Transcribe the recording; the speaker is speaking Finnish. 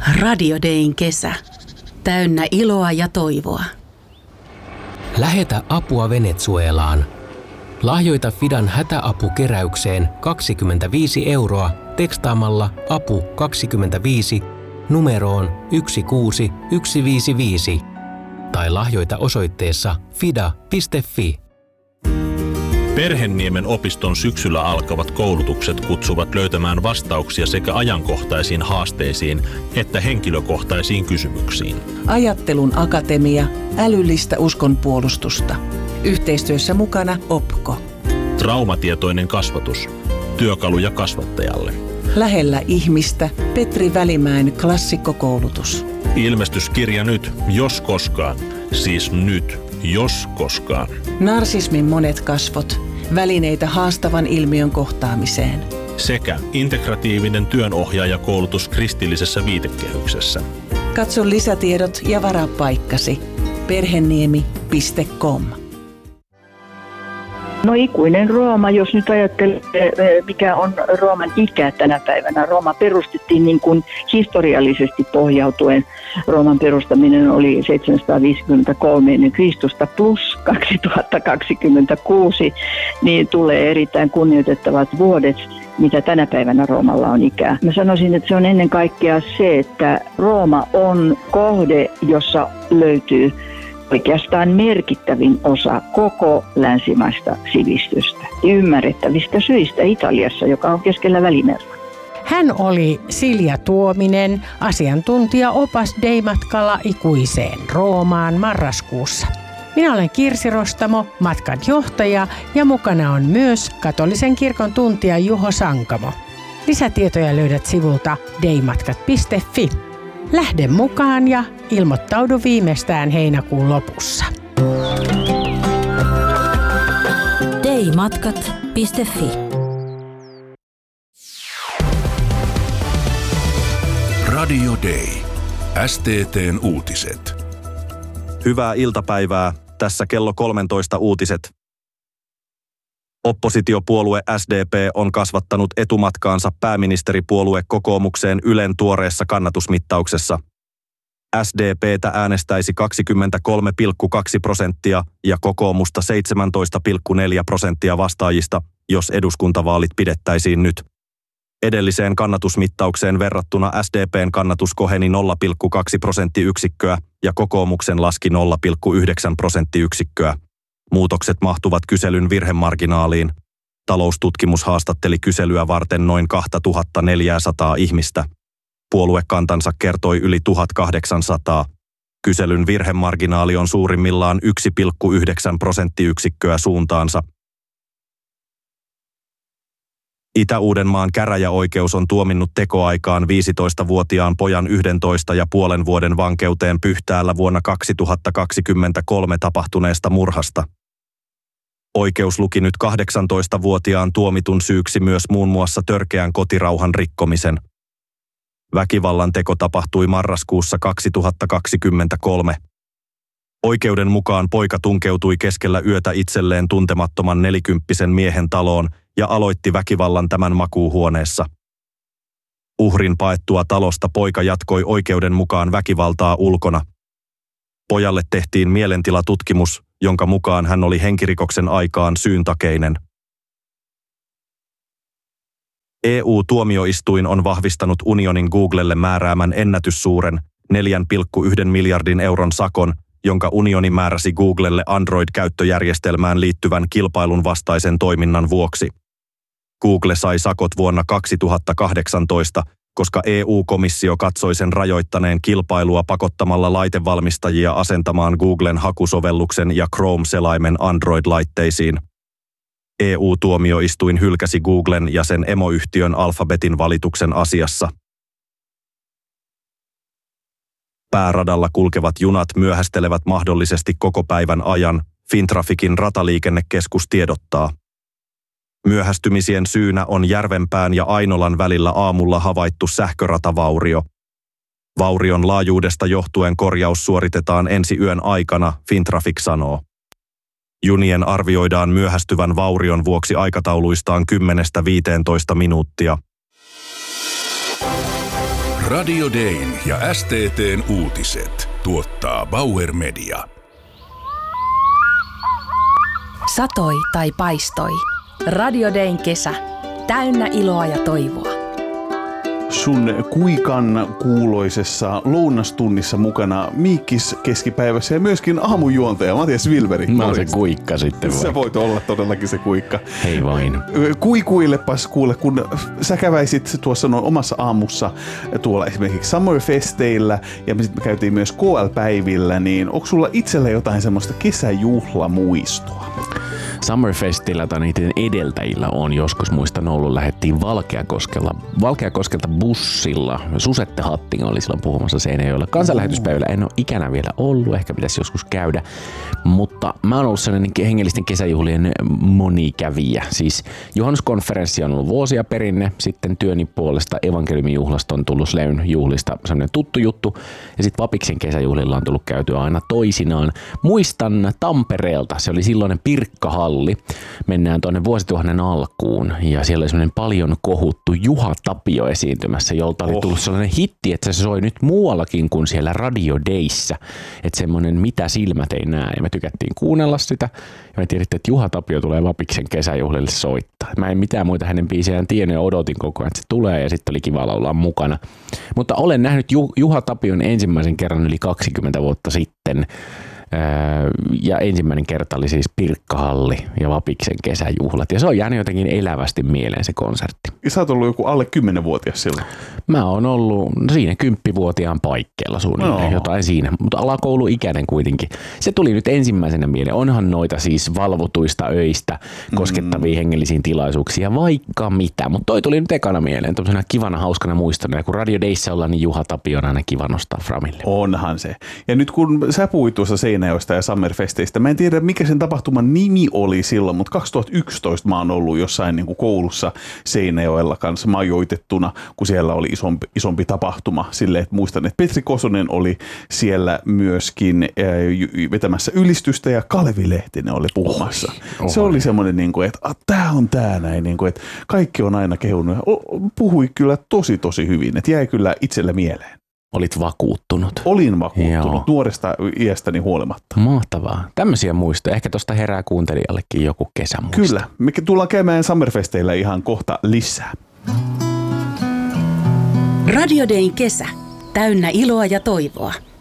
Radio Dayn kesä. Täynnä iloa ja toivoa. Lähetä apua Venezuelaan. Lahjoita Fidan hätäapukeräykseen 25 € tekstaamalla apu 25 numeroon 16155 tai lahjoita osoitteessa fida.fi. Perhenniemen opiston syksyllä alkavat koulutukset kutsuvat löytämään vastauksia sekä ajankohtaisiin haasteisiin että henkilökohtaisiin kysymyksiin. Ajattelun akatemia, älyllistä uskonpuolustusta. Yhteistyössä mukana OPKO. Traumatietoinen kasvatus. Työkaluja kasvattajalle. Lähellä ihmistä Petri Välimäen klassikkokoulutus. Ilmestyskirja nyt, jos koskaan. Siis nyt, jos koskaan. Narsismin monet kasvot. Välineitä haastavan ilmiön kohtaamiseen. Sekä integratiivinen työnohjaajakoulutus kristillisessä viitekehyksessä. Katso lisätiedot ja varaa paikkasi. Perheniemi.com. No ikuinen Rooma, jos nyt ajattelee, mikä on Rooman ikä tänä päivänä. Rooma perustettiin niin kuin historiallisesti pohjautuen. Rooman perustaminen oli 753 ennen Kristusta plus 2026, niin tulee erittäin kunnioitettavat vuodet, mitä tänä päivänä Roomalla on ikää. Mä sanoisin, että se on ennen kaikkea se, että Rooma on kohde, jossa löytyy oikeastaan merkittävin osa koko länsimaista sivistystä. Ymmärrettävistä syistä Italiassa, joka on keskellä Välimerta. Hän oli Silja Tuominen, asiantuntija-opas Day-matkalla ikuiseen Roomaan marraskuussa. Minä olen Kirsi Rostamo, matkan johtaja, ja mukana on myös katolisen kirkon tuntija Juho Sankamo. Lisätietoja löydät sivulta daymatkat.fi. Lähde mukaan ja ilmoittaudu viimeistään heinäkuun lopussa. daymatkat.fi. Radio Day. STT:n uutiset. Hyvää iltapäivää. Tässä kello 13 uutiset. Oppositiopuolue SDP on kasvattanut etumatkaansa pääministeripuolue kokoomukseen Ylen tuoreessa kannatusmittauksessa. SDP:tä äänestäisi 23,2% ja kokoomusta 17,4% vastaajista, jos eduskuntavaalit pidettäisiin nyt. Edelliseen kannatusmittaukseen verrattuna SDP:n kannatus koheni 0,2 prosenttiyksikköä ja kokoomuksen laski 0,9 prosenttiyksikköä. Muutokset mahtuvat kyselyn virhemarginaaliin. Taloustutkimus haastatteli kyselyä varten noin 2400 ihmistä. Puoluekantansa kertoi yli 1800. Kyselyn virhemarginaali on suurimmillaan 1,9 prosenttiyksikköä suuntaansa. Itä-Uudenmaan käräjäoikeus on tuominnut tekoaikaan 15-vuotiaan pojan 11,5 vuoden vankeuteen Pyhtäällä vuonna 2023 tapahtuneesta murhasta. Oikeus luki nyt 18-vuotiaan tuomitun syyksi myös muun muassa törkeän kotirauhan rikkomisen. Väkivallan teko tapahtui marraskuussa 2023. Oikeuden mukaan poika tunkeutui keskellä yötä itselleen tuntemattoman 40-vuotiaan miehen taloon ja aloitti väkivallan tämän makuuhuoneessa. Uhrin paettua talosta poika jatkoi oikeuden mukaan väkivaltaa ulkona. Pojalle tehtiin mielentilatutkimus, jonka mukaan hän oli henkirikoksen aikaan syyntakeinen. EU-tuomioistuin on vahvistanut unionin Googlelle määräämän ennätyssuuren 4,1 miljardin euron sakon, jonka unioni määräsi Googlelle Android-käyttöjärjestelmään liittyvän kilpailun vastaisen toiminnan vuoksi. Google sai sakot vuonna 2018, koska EU-komissio katsoi sen rajoittaneen kilpailua pakottamalla laitevalmistajia asentamaan Googlen hakusovelluksen ja Chrome-selaimen Android-laitteisiin. EU-tuomioistuin hylkäsi Googlen ja sen emoyhtiön Alphabetin valituksen asiassa. Pääradalla kulkevat junat myöhästelevät mahdollisesti koko päivän ajan, Fintraficin rataliikennekeskus tiedottaa. Myöhästymisien syynä on Järvenpään ja Ainolan välillä aamulla havaittu sähköratavaurio. Vaurion laajuudesta johtuen korjaus suoritetaan ensi yön aikana, Fintraffic sanoo. Junien arvioidaan myöhästyvän vaurion vuoksi aikatauluistaan 10–15 minuuttia. Radio Dayn ja STT:n uutiset tuottaa Bauer Media. Satoi tai paistoi. Radio Dayn kesä. Täynnä iloa ja toivoa. Sun kuikan kuuloisessa lounastunnissa mukana Miikkis keskipäivässä ja myöskin aamujuontaja Matias Wilberi. Mä oon se kuikka sitten vai? Sä voit olla todellakin se kuikka. Hei vain. Kuikuillepas kuule, kun sä käväisit tuossa omassa aamussa tuolla esimerkiksi Summerfesteillä ja me käytiin myös KL-päivillä, niin onko sulla itsellä jotain semmoista kesäjuhlamuistoa? Summerfestillä tai niiden edeltäjillä on joskus, muistan ollut, lähdettiin Valkeakoskelta bussilla. Susette Hattinga oli silloin puhumassa Seinäjoella. Kansanlähetyspäivillä en ole ikänä vielä ollut, ehkä pitäisi joskus käydä. Mutta mä oon ollut sellainen hengellisten kesäjuhlien monikävijä. Siis juhannuskonferenssi on ollut vuosia perinne, sitten työni puolesta evankeliumijuhlasta on tullut Sleyn juhlista sellainen tuttu juttu. Ja sitten Vapiksen kesäjuhlilla on tullut käytyä aina toisinaan. Muistan Tampereelta, se oli silloinen Pirkkahalli. Mennään tuonne vuosituhannen alkuun ja siellä oli semmoinen paljon kohuttu Juha Tapio esiintymässä, jolta oli tullut sellainen hitti, että se soi nyt muuallakin kuin siellä Radio Dayssä. Että semmoinen mitä silmät ei näe ja me tykättiin kuunnella sitä ja me tiedettiin, että Juha Tapio tulee Vapiksen kesäjuhlille soittaa. Mä en mitään muita hänen biisejään tiennyt ja odotin koko ajan, että se tulee ja sitten oli kiva laulaa mukana. Mutta olen nähnyt Juha Tapion ensimmäisen kerran yli 20 vuotta sitten. Ja ensimmäinen kerta oli siis Pirkkahalli ja Vapiksen kesäjuhlat. Ja se on jäänyt jotenkin elävästi mieleen se konsertti. Ja sä oot ollut joku alle 10-vuotias silloin? Mä oon ollut siinä 10-vuotiaan paikkeilla suunnilleen, jotain siinä. Mutta alakouluikäinen kuitenkin. Se tuli nyt ensimmäisenä mieleen. Onhan noita siis valvotuista öistä koskettavia hengellisiin tilaisuuksia, vaikka mitä. Mutta toi tuli nyt ekana mieleen, tommosena kivana, hauskana muistona. Ja kun Radio Dayssä ollaan, niin Juha Tapio on aina kiva nostaa framille. Onhan se. Ja nyt kun sä puhuit tuossa Seinäjoesta ja Summerfesteistä, mä en tiedä mikä sen tapahtuman nimi oli silloin, mutta 2011 mä oon ollut jossain niin kuin koulussa Seinäjoella kanssa majoitettuna, kun siellä oli isompi tapahtuma. Silleen, että muistan, että Petri Kosonen oli siellä myöskin vetämässä ylistystä ja Kalevi Lehtinen oli puhumassa. Se oli semmoinen, niin kuin, että tää on tää näin, niin kuin, että kaikki on aina kehunut. Puhui kyllä tosi hyvin, että jäi kyllä itselle mieleen. Olit vakuuttunut. Olin vakuuttunut nuoresta iästäni huolimatta. Mahtavaa. Tämmöisiä muistoja. Ehkä tuosta herää kuuntelijallekin joku kesämuisto. Kyllä. Me tullaan käymään Summerfesteillä ihan kohta lisää. Radio Dayn kesä. Täynnä iloa ja toivoa.